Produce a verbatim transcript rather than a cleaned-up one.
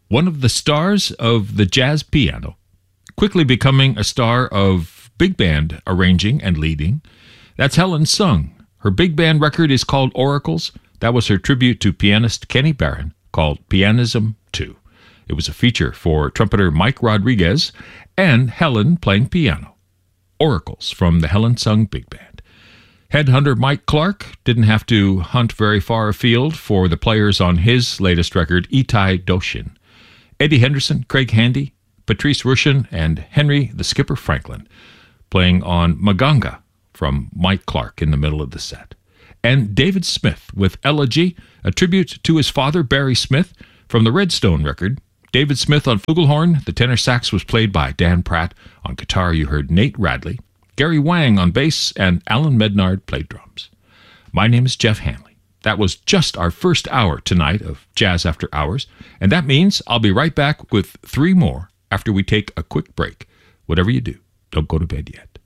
one of the stars of the jazz piano, quickly becoming a star of big band arranging and leading. That's Helen Sung. Her big band record is called Oracles. That was her tribute to pianist Kenny Barron, called Pianism two. It was a feature for trumpeter Mike Rodriguez and Helen playing piano. Oracles from the Helen Sung Big Band. Headhunter Mike Clark didn't have to hunt very far afield for the players on his latest record, Itai Doshin. Eddie Henderson, Craig Handy, Patrice Rushin, and Henry the Skipper Franklin playing on Maganga from Mike Clark in the middle of the set. And David Smith with Elegy, a tribute to his father, Barry Smith, from the Redstone record. David Smith on flugelhorn, the tenor sax was played by Dan Pratt. On guitar, you heard Nate Radley. Gary Wang on bass, and Alan Mednard played drums. My name is Jeff Hanley. That was just our first hour tonight of Jazz After Hours, and that means I'll be right back with three more after we take a quick break. Whatever you do, don't go to bed yet.